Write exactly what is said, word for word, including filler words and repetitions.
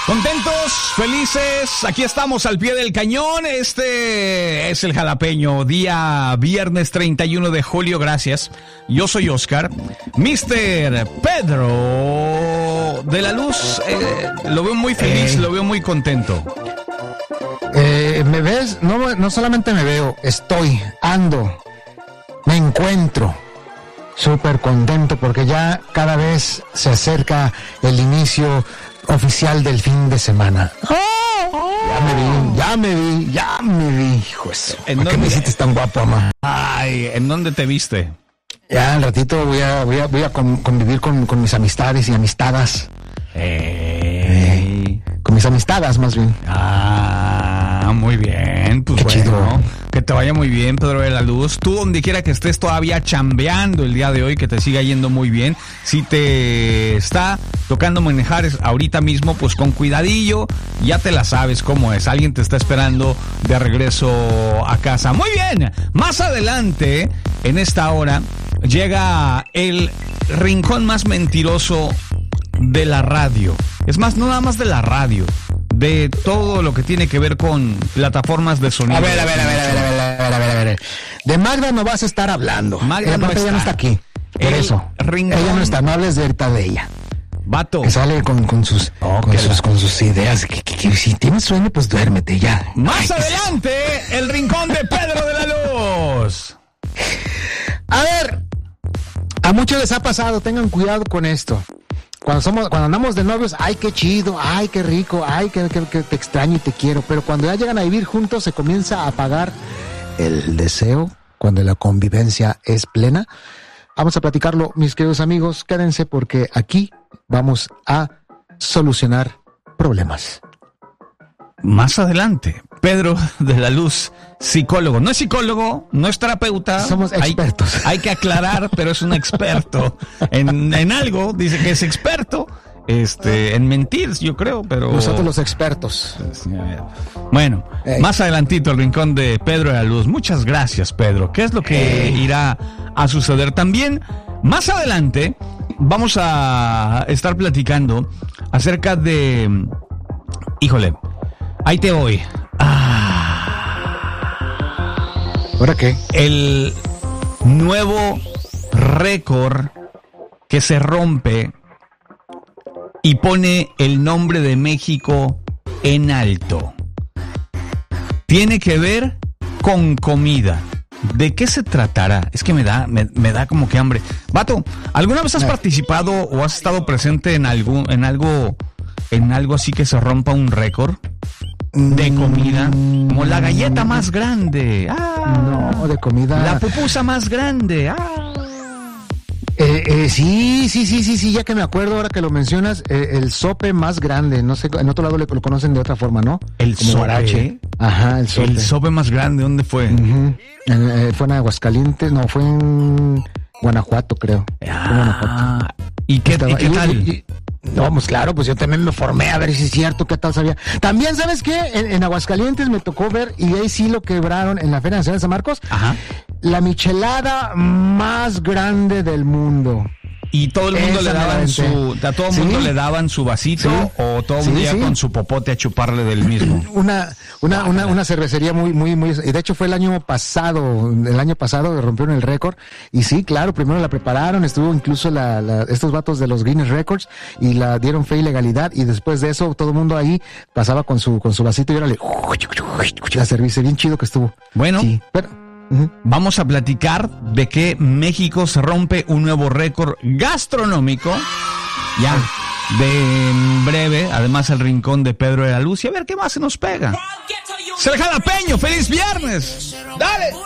Contentos, felices, aquí estamos al pie del cañón. Este es el Jalapeño, día viernes treinta y uno de julio, gracias. Yo soy Oscar. mister Pedro de la Luz, eh, lo veo muy feliz, eh, lo veo muy contento. Eh, ¿Me ves? No, no solamente me veo, estoy, ando, me encuentro súper contento porque ya cada vez se acerca el inicio oficial del fin de semana. Ya me vi, ya me vi, ya me vi, hijo eso. ¿Por qué me hiciste tan guapo, mamá? Ay, ¿en dónde te viste? Ya al ratito voy a, voy a, voy a con, convivir con, con mis amistades y amistadas. Hey. Eh, con mis amistades, más bien. Ah, muy bien. Pues qué bueno, chido. Que te vaya muy bien, Pedro de la Luz. Tú, donde quiera que estés todavía chambeando el día de hoy, que te siga yendo muy bien. Si te está tocando manejar ahorita mismo, pues con cuidadillo, ya te la sabes cómo es. Alguien te está esperando de regreso a casa. Muy bien. Más adelante, en esta hora, llega el rincón más mentiroso de la radio. Es más, no nada más de la radio, de todo lo que tiene que ver con plataformas de sonido. A ver, a ver, a ver, a ver, a ver, a ver, a ver, a ver. De Magda no vas a estar hablando. Magda no está. Ella no está aquí. Por El eso. rincón. Ella no está, no hables de ahorita de ella. Vato. Que sale con, con sus, Oh, con, sus la... con sus ideas. Que, que, que si tienes sueño, pues duérmete ya. Más Ay, adelante, el rincón de Pedro de la Luz. A ver, a muchos les ha pasado, tengan cuidado con esto. Cuando somos, cuando andamos de novios, ay, qué chido, ay, qué rico, ay, que, que, que te extraño y te quiero. Pero cuando ya llegan a vivir juntos, se comienza a apagar el deseo, cuando la convivencia es plena. Vamos a platicarlo, mis queridos amigos, quédense porque aquí vamos a solucionar problemas. Más adelante, Pedro de la Luz, psicólogo. No es psicólogo, no es terapeuta. Somos expertos. Hay, hay que aclarar, pero es un experto en, en algo. Dice que es experto este, en mentir, yo creo, pero... Nosotros los expertos. Bueno, Ey. Más adelantito el rincón de Pedro de la Luz. Muchas gracias, Pedro. ¿Qué es lo que Ey. irá a suceder? También, más adelante, vamos a estar platicando acerca de... Híjole... Ahí te voy. Ah. ¿Ahora qué? El nuevo récord que se rompe y pone el nombre de México en alto. Tiene que ver con comida. ¿De qué se tratará? Es que me da, me, me da como que hambre. Vato, ¿alguna vez has no. participado o has estado presente en algún, en algo, en algo así que se rompa un récord? De comida, como la galleta más grande. Ah, no, de comida. La pupusa más grande. Ah. Eh, eh, sí, sí, sí, sí, sí, ya que me acuerdo ahora que lo mencionas, eh, el sope más grande, no sé, en otro lado lo conocen de otra forma, ¿no? El Como sope. Guarache. Ajá, el sope. El sope más grande, ¿dónde fue? Uh-huh. en, eh, fue en Aguascalientes, no, fue en Guanajuato, creo. Ah, fue en Guanajuato. ¿Y qué, Estaba, ¿y qué tal? Y, y, no, pues claro, pues yo también me formé a ver si es cierto, qué tal sabía. También, ¿sabes qué? En, en Aguascalientes me tocó ver, y ahí sí lo quebraron, en la Feria Nacional de San Marcos, Ajá. la michelada más grande del mundo. Y todo el mundo Esa le daban su, a todo el ¿Sí? mundo le daban su vasito, ¿sí? O todo el sí, día sí. con su popote a chuparle del mismo. Una, una, una, una cervecería muy, muy, muy, y de hecho fue el año pasado, el año pasado rompieron el récord, y sí, claro, primero la prepararon, estuvo incluso la, la, estos vatos de los Guinness Records, y la dieron fe y legalidad, y después de eso todo el mundo ahí pasaba con su, con su vasito y órale, la servicio, bien chido que estuvo. Bueno. Sí, pero, Uh-huh. Vamos a platicar de que México se rompe un nuevo récord gastronómico. Ya, de en breve, además el rincón de Pedro de la Luz. Y a ver qué más se nos pega. Ser Jalapeño, feliz viernes. Dale.